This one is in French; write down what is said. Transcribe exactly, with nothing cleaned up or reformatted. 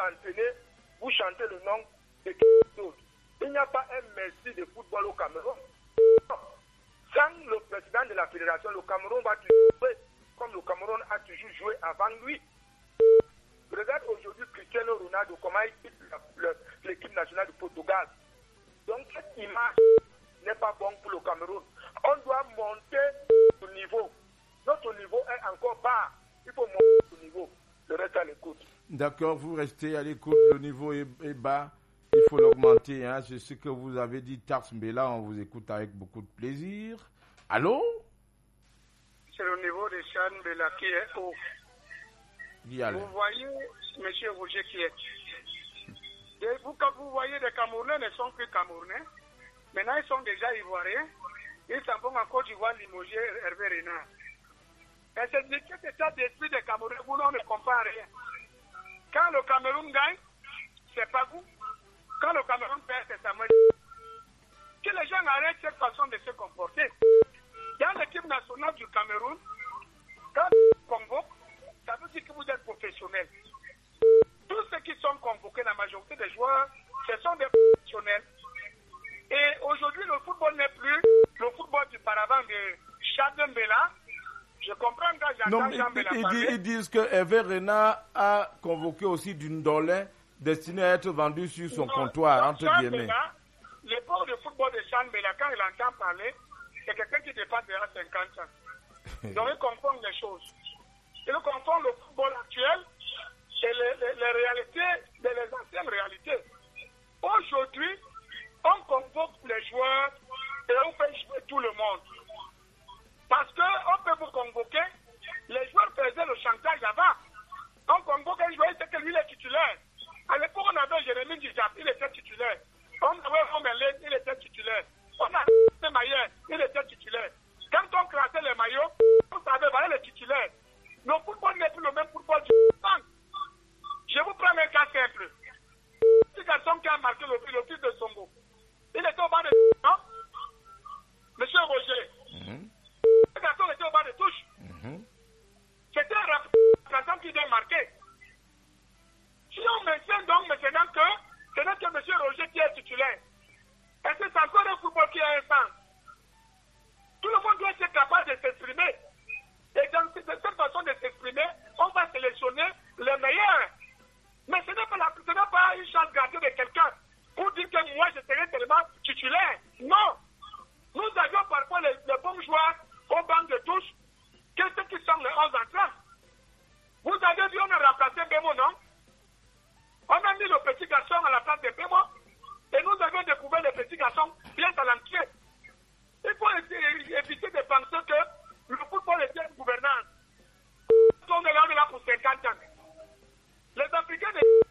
entraîner, vous chantez le nom de quelqu'un d'autre. Il n'y a pas un Messi de football au Cameroun. Sans le président de la fédération, le Cameroun va toujours jouer comme le Cameroun a toujours joué avant lui. Regarde aujourd'hui Cristiano Ronaldo, comment il quitte l'équipe nationale du Portugal. Donc cette image n'est pas bonne pour le Cameroun. On doit monter au niveau. Notre niveau est encore bas. Il faut monter au niveau. Le reste à l'écoute. D'accord, vous restez à l'écoute. Le niveau est, est bas. Il faut l'augmenter. Hein. C'est ce que vous avez dit, Tars Mbela. On vous écoute avec beaucoup de plaisir. Allô? C'est le niveau de Chan Mbela qui est haut. Vous voyez, M. Roger qui est. Et vous, quand vous voyez les Camerounais ne sont plus Camerounais. Maintenant, ils sont déjà Ivoiriens. Ils s'en vont en Côte d'Ivoire limoger Hervé Renard. Et c'est cet état d'esprit des Camerounais, vous on ne comprend rien. Quand le Cameroun gagne, c'est pas vous. Quand le Cameroun perd, c'est Samuel. Que les gens arrêtent cette façon de se comporter. Dans l'équipe nationale du Cameroun, quand on convoque, ça veut dire que vous êtes professionnels. Tous ceux qui sont convoqués, la majorité des joueurs, ce sont des professionnels. Et aujourd'hui, le football n'est plus le football du paravent de Chan Mbela. Je comprends quand j'entends Jean Mbela parler. Ils disent que Hervé Renard a convoqué aussi d'une dollar destinée à être vendue sur son non, comptoir, entre guillemets. Le port de football de Chan Mbela, quand il entend parler, c'est quelqu'un qui dépasse déjà cinquante ans. Donc il confond les choses. Il confond le football actuel et les, les, les réalités, les, les anciennes réalités. Aujourd'hui, on convoque les joueurs et on fait jouer tout le monde. Parce qu'on peut vous convoquer, les joueurs faisaient le chantage avant. On convoque un joueur, c'est que lui il est titulaire. À l'époque, on avait Jérémy Djidjap, il était titulaire. On avait Romelé, il était titulaire. On avait Maillard, il était titulaire. Quand on classait les maillots, on savait, voilà les titulaires. Le football n'est plus le même football du temps. Je vous prends un cas simple. Ce garçon qui a marqué le, le fils de Songo, il était au bas de touche, non? Monsieur Roger. Mm-hmm. Ce garçon était au bas de touche. Mm-hmm. C'était un remplaçant qui doit marquer. Si on maintient donc maintenant que ce n'est que Monsieur Roger qui est titulaire, est-ce que c'est encore un football qui a un sens? Tout le monde doit être capable de s'exprimer. Et dans cette, cette façon de s'exprimer, on va sélectionner les meilleurs. Mais ce n'est pas, la, ce n'est pas une chance gardée de quelqu'un pour dire que moi je serai tellement titulaire. Non. Nous avions parfois les, les bons joueurs au banc de touche, que ceux qui sont les onze entrants. Vous avez vu, on a remplacé Bémo, non? On a mis le petit garçon à la place de Bémo et nous avons découvert les petits garçons bien talentueux. Il faut éviter de penser que le football est une gouvernance. On est là, on est là pour cinquante ans. Les Africains ne